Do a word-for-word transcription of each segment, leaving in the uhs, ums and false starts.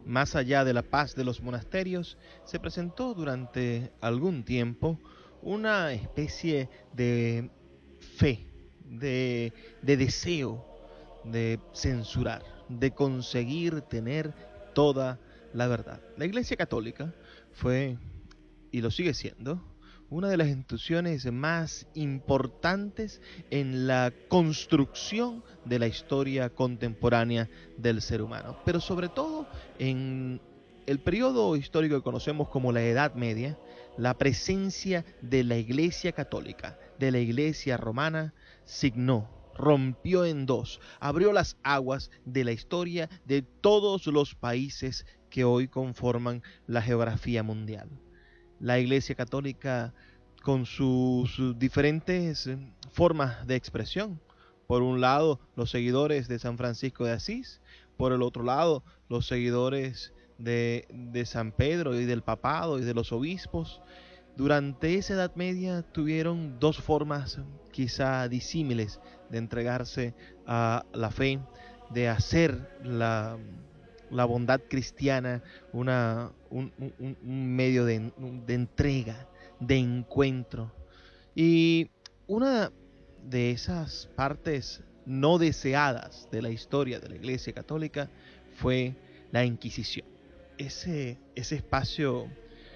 más allá de la paz de los monasterios, se presentó durante algún tiempo una especie de fe, de, de deseo de censurar, de conseguir tener toda la verdad. La Iglesia Católica fue, y lo sigue siendo, una de las instituciones más importantes en la construcción de la historia contemporánea del ser humano, pero sobre todo en el periodo histórico que conocemos como la Edad Media. La presencia de la Iglesia Católica, de la Iglesia Romana, signó, rompió en dos, abrió las aguas de la historia de todos los países que hoy conforman la geografía mundial. La Iglesia Católica, con sus diferentes formas de expresión, por un lado los seguidores de San Francisco de Asís, por el otro lado los seguidores de, de San Pedro y del papado y de los obispos, durante esa Edad Media tuvieron dos formas quizá disímiles de entregarse a la fe, de hacer la, la bondad cristiana una, un, un, un medio de, de entrega, de encuentro. Y una de esas partes no deseadas de la historia de la Iglesia Católica fue la Inquisición. Ese, ese espacio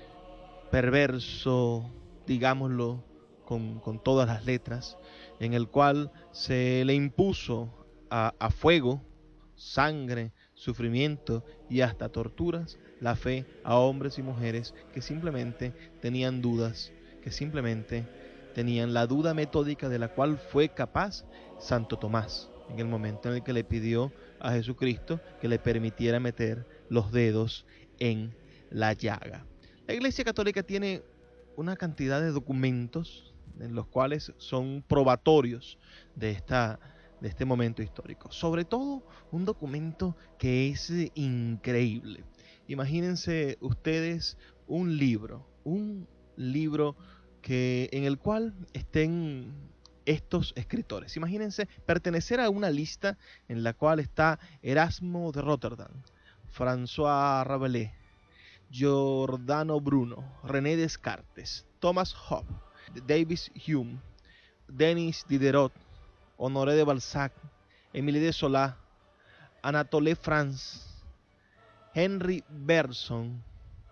perverso, digámoslo con, con todas las letras, en el cual se le impuso a, a fuego, sangre, sufrimiento y hasta torturas la fe a hombres y mujeres que simplemente tenían dudas, que simplemente tenían la duda metódica de la cual fue capaz Santo Tomás en el momento en el que le pidió a Jesucristo que le permitiera meter los dedos en la llaga. La Iglesia Católica tiene una cantidad de documentos en los cuales son probatorios de, esta, de este momento histórico. Sobre todo un documento que es increíble. Imagínense ustedes un libro, un libro que, en el cual estén estos escritores. Imagínense pertenecer a una lista en la cual está Erasmo de Rotterdam, François Rabelais, Giordano Bruno, René Descartes, Thomas Hobbes, David Hume, Denis Diderot, Honoré de Balzac, Émile de Zola, Anatole France, Henri Bergson,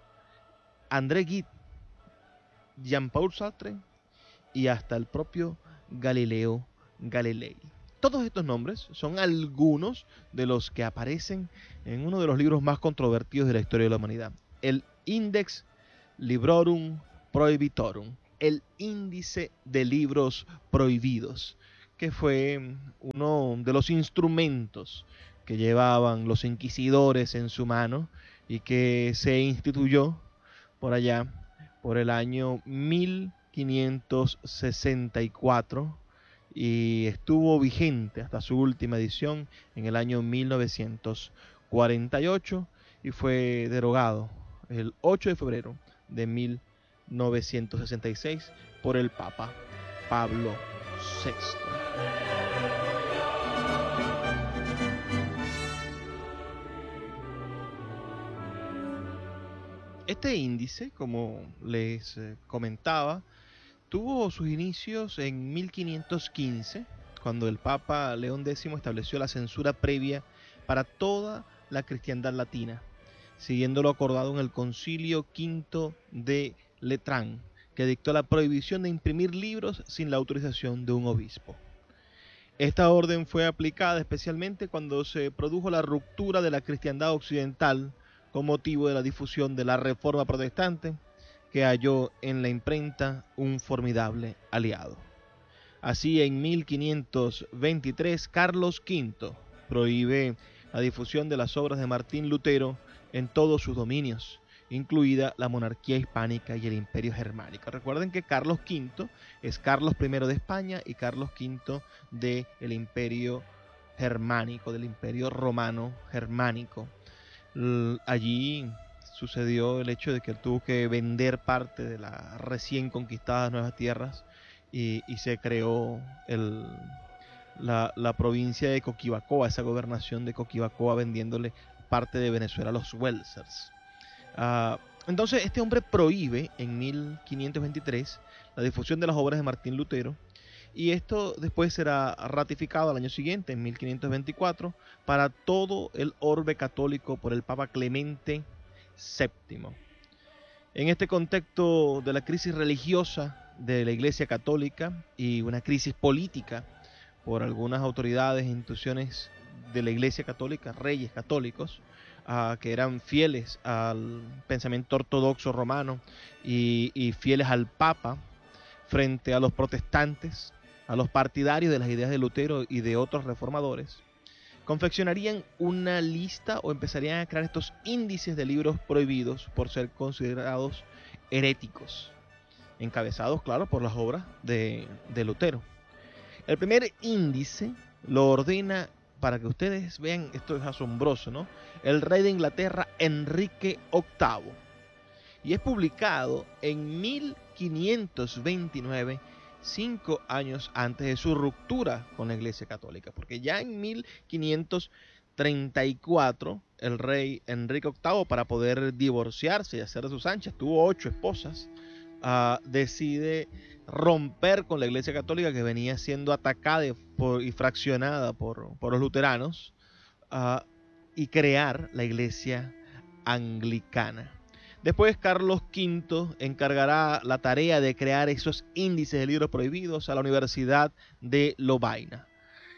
André Gide, Jean-Paul Sartre y hasta el propio Galileo Galilei. Todos estos nombres son algunos de los que aparecen en uno de los libros más controvertidos de la historia de la humanidad, el Index Librorum Prohibitorum, el índice de libros prohibidos, que fue uno de los instrumentos que llevaban los inquisidores en su mano y que se instituyó por allá, por el año mil quinientos sesenta y cuatro, y estuvo vigente hasta su última edición en el año mil novecientos cuarenta y ocho y fue derogado el ocho de febrero de mil novecientos sesenta y seis por el Papa Pablo sexto. Este índice, como les comentaba, tuvo sus inicios en mil quinientos quince, cuando el Papa León X estableció la censura previa para toda la cristiandad latina, siguiendo lo acordado en el Concilio Quinto de Letrán, que dictó la prohibición de imprimir libros sin la autorización de un obispo. Esta orden fue aplicada especialmente cuando se produjo la ruptura de la cristiandad occidental con motivo de la difusión de la Reforma Protestante, que halló en la imprenta un formidable aliado. Así, en mil quinientos veintitrés, Carlos quinto prohíbe la difusión de las obras de Martín Lutero en todos sus dominios, incluida la monarquía hispánica y el imperio germánico. Recuerden que Carlos quinto es Carlos primero de España y Carlos quinto del imperio germánico, del imperio romano germánico. Allí sucedió el hecho de que él tuvo que vender parte de las recién conquistadas nuevas tierras y, y se creó el, la, la provincia de Coquibacoa, esa gobernación de Coquibacoa, vendiéndole parte de Venezuela, los Welsers. Uh, entonces este hombre prohíbe en mil quinientos veintitrés la difusión de las obras de Martín Lutero, y esto después será ratificado al año siguiente, en mil quinientos veinticuatro, para todo el orbe católico por el Papa Clemente séptimo. En este contexto de la crisis religiosa de la Iglesia Católica y una crisis política por algunas autoridades e instituciones de la Iglesia Católica, reyes católicos, uh, que eran fieles al pensamiento ortodoxo romano y, y fieles al Papa, frente a los protestantes, a los partidarios de las ideas de Lutero y de otros reformadores, confeccionarían una lista o empezarían a crear estos índices de libros prohibidos por ser considerados heréticos, encabezados, claro, por las obras de, de Lutero. El primer índice lo ordena, para que ustedes vean, esto es asombroso, ¿no?, el rey de Inglaterra, Enrique octavo, y es publicado en mil quinientos veintinueve, cinco años antes de su ruptura con la Iglesia Católica, porque ya en mil quinientos treinta y cuatro el rey Enrique octavo, para poder divorciarse y hacer de sus anchas, tuvo ocho esposas, uh, decide romper con la Iglesia Católica, que venía siendo atacada y, por, y fraccionada por, por los luteranos, uh, y crear la Iglesia Anglicana. Después Carlos quinto encargará la tarea de crear esos índices de libros prohibidos a la Universidad de Lovaina,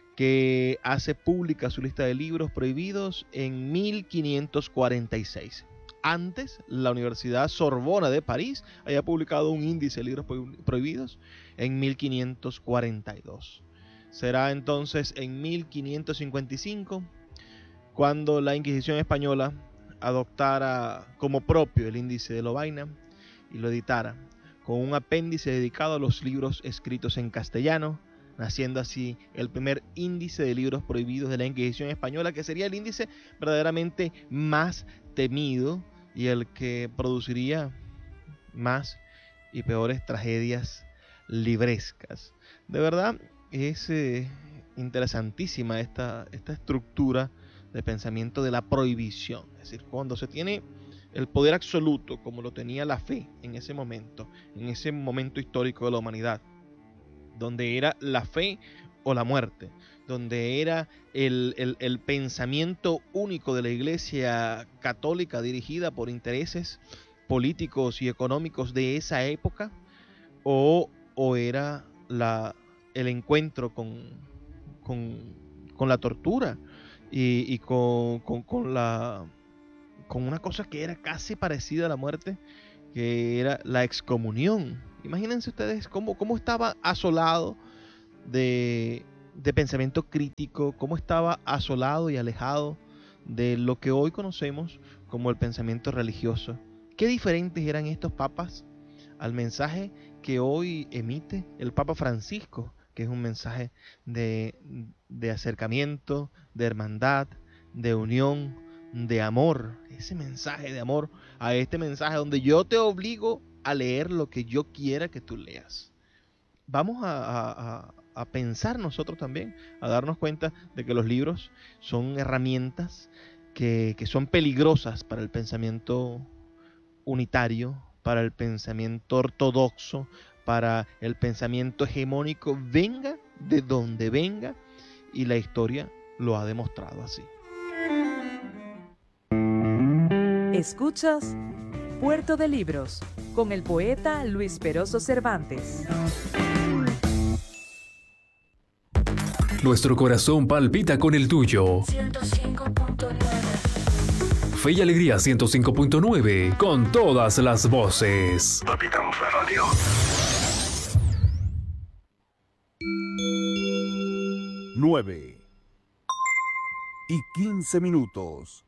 que hace pública su lista de libros prohibidos en mil quinientos cuarenta y seis. Antes, la Universidad Sorbona de París había publicado un índice de libros prohibidos en mil quinientos cuarenta y dos. Será entonces en mil quinientos cincuenta y cinco cuando la Inquisición española adoptara como propio el índice de Lovaina y lo editara con un apéndice dedicado a los libros escritos en castellano, naciendo así el primer índice de libros prohibidos de la Inquisición española, que sería el índice verdaderamente más temido y el que produciría más y peores tragedias librescas. De verdad es eh, interesantísima esta, esta estructura de pensamiento de la prohibición. Es decir, cuando se tiene el poder absoluto, como lo tenía la fe en ese momento, en ese momento histórico de la humanidad, donde era la fe o la muerte, donde era el, el, el pensamiento único de la Iglesia Católica, dirigida por intereses políticos y económicos de esa época, o, o era la, el encuentro con, con, con la tortura y, y con, con, con, la, con una cosa que era casi parecida a la muerte, que era la excomunión. Imagínense ustedes cómo, cómo estaba asolado de, de pensamiento crítico, cómo estaba asolado y alejado de lo que hoy conocemos como el pensamiento religioso. Qué diferentes eran estos papas al mensaje que hoy emite el Papa Francisco, que es un mensaje de, de acercamiento, de hermandad, de unión, de amor. Ese mensaje de amor a este mensaje donde yo te obligo a leer lo que yo quiera que tú leas. Vamos a, a, a pensar nosotros también, a darnos cuenta de que los libros son herramientas que, que son peligrosas para el pensamiento unitario, para el pensamiento ortodoxo, para el pensamiento hegemónico, venga de donde venga, y la historia lo ha demostrado así. Escuchas Puerto de Libros con el poeta Luis Peroso Cervantes. Nuestro corazón palpita con el tuyo. ciento cinco punto nueve. Fe y Alegría ciento cinco punto nueve, con todas las voces. Palpitamos la radio. nueve y quince minutos.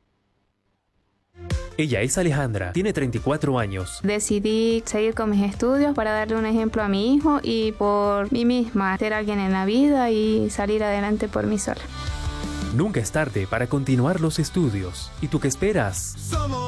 Ella es Alejandra, tiene treinta y cuatro años. Decidí seguir con mis estudios para darle un ejemplo a mi hijo y por mí misma, ser alguien en la vida y salir adelante por mí sola. Nunca es tarde para continuar los estudios. ¿Y tú qué esperas? Somos